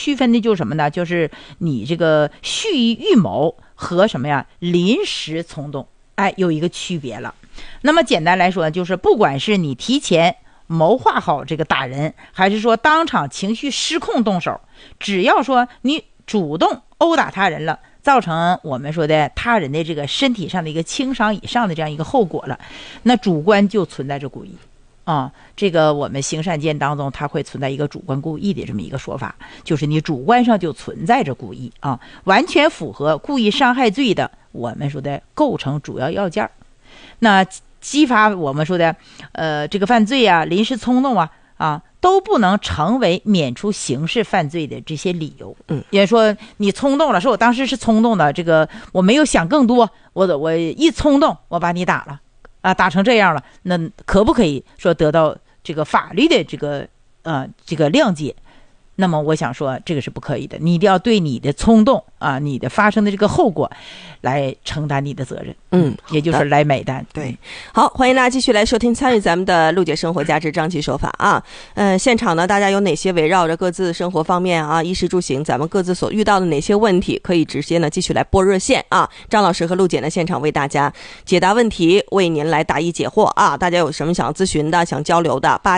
区分的就是什么呢？就是你这个蓄意预谋和什么呀临时冲动，有一个区别了。那么简单来说，就是不管是你提前谋划好这个打人，还是说当场情绪失控动手，只要说你主动殴打他人了，造成我们说的他人的这个身体上的一个轻伤以上的这样一个后果了，那主观就存在着故意这个我们刑善鉴当中它会存在一个主观故意的这么一个说法，就是你主观上就存在着故意完全符合故意伤害罪的我们说的构成主要要件。那激发我们说的这个犯罪临时冲动都不能成为免除刑事犯罪的这些理由。也说你冲动了，说我当时是冲动的，这个我没有想更多，我一冲动我把你打了打成这样了，那可不可以说得到这个法律的这个谅解？那么我想说这个是不可以的，你一定要对你的冲动你的发生的这个后果来承担你的责任，也就是来买单。 对，好，欢迎大家继续来收听参与咱们的陆姐生活价值张琪说法现场呢，大家有哪些围绕着各自生活方面衣食住行咱们各自所遇到的哪些问题，可以直接呢继续来拨热线张老师和陆姐呢现场为大家解答问题，为您来答疑解惑大家有什么想咨询的想交流的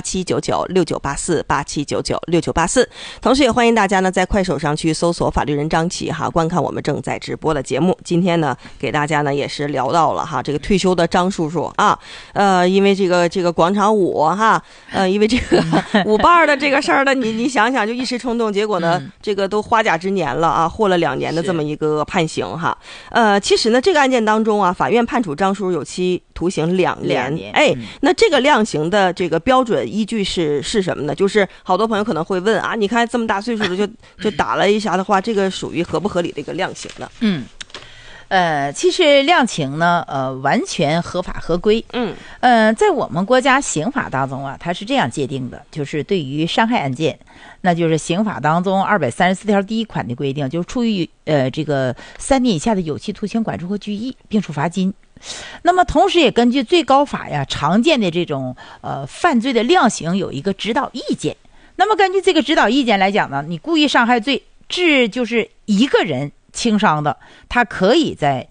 87996984 87996984，同时也欢迎大家呢在快手上去搜索法律人张琪观看我们正在直播的节目。今天呢给大家呢也是聊到了这个退休的张叔叔因为这个广场舞因为这个舞伴的这个事儿呢，你想想就一时冲动，结果呢这个都花甲之年了获了2年的这么一个判刑其实呢这个案件当中法院判处张叔叔有期徒刑2年。那这个量刑的这个标准依据是什么呢？就是好多朋友可能会问你看这么大岁数的就打了一下的话，这个属于合不合理的一个量刑呢？ 其实量刑呢完全合法合规。在我们国家刑法当中它是这样界定的，就是对于伤害案件，那就是刑法当中234条第1款的规定，就是处于这个3年以下的有期徒刑、管制或拘役，并处罚金。那么同时也根据最高法常见的这种犯罪的量刑有一个指导意见。那么根据这个指导意见来讲呢，你故意伤害罪致就是一个人轻伤的，他可以在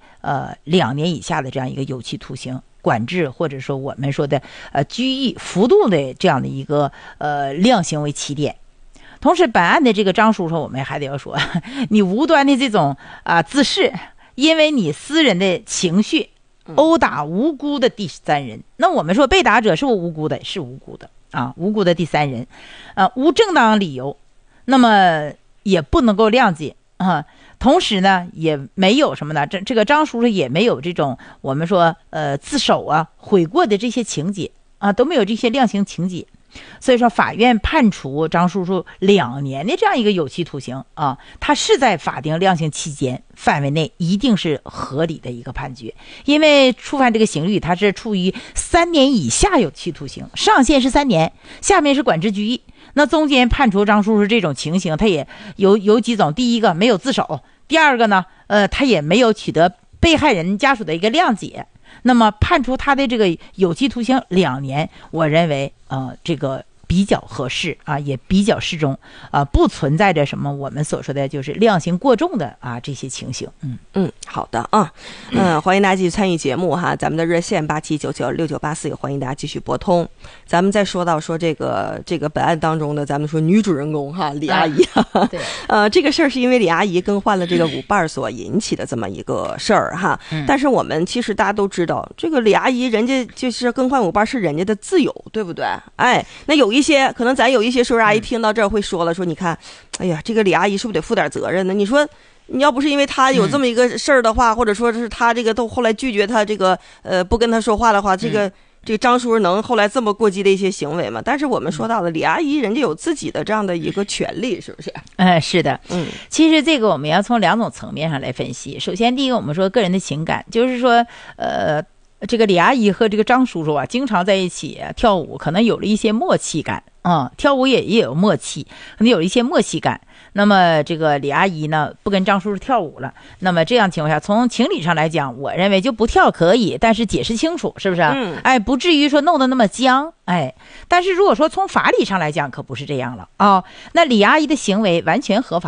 2年以下的这样一个有期徒刑、管制或者说我们说的拘役幅度的这样的一个量刑为起点。同时本案的这个张叔叔我们还得要说，你无端的这种自恃，因为你私人的情绪殴打无辜的第三人，那我们说被打者是无辜的，是无辜的无辜的第三人无正当理由，那么也不能够谅解同时呢也没有什么呢，这个张叔叔也没有这种我们说自首悔过的这些情节都没有这些量刑情节。所以说法院判处张叔叔2年的这样一个有期徒刑他是在法定量刑期间范围内一定是合理的一个判决，因为触犯这个刑律它是处于3年以下有期徒刑，上限是3年，下面是管制拘役。那中间判处张叔叔这种情形，他也有几种，第一个没有自首，第二个呢他也没有取得被害人家属的一个谅解，那么判处他的这个有期徒刑2年，我认为这个比较合适也比较适中不存在着什么我们所说的就是量刑过重的这些情形。 好的欢迎大家继续参与节目咱们的热线87996984也欢迎大家继续拨通。咱们再说到说这个本案当中的咱们说女主人公李阿姨对这个事儿是因为李阿姨更换了这个舞伴所引起的这么一个事儿但是我们其实大家都知道，这个李阿姨人家就是更换舞伴是人家的自由，对不对？那有一些可能咱有一些叔叔阿姨听到这儿会说了，说你看哎呀这个李阿姨是不是得负点责任呢？你说你要不是因为他有这么一个事儿的话或者说是他这个都后来拒绝他这个不跟他说话的话，这个张叔能后来这么过激的一些行为吗？但是我们说到了李阿姨人家有自己的这样的一个权利，是不是？ 是的。其实这个我们要从2种层面上来分析。首先第一个我们说个人的情感，就是说这个李阿姨和这个张叔叔经常在一起跳舞，可能有了一些默契感跳舞也有默契，可能有一些默契感。那么这个李阿姨呢不跟张叔叔跳舞了，那么这样情况下从情理上来讲，我认为就不跳可以，但是解释清楚，是不是不至于说弄得那么僵但是如果说从法理上来讲可不是这样了那李阿姨的行为完全合法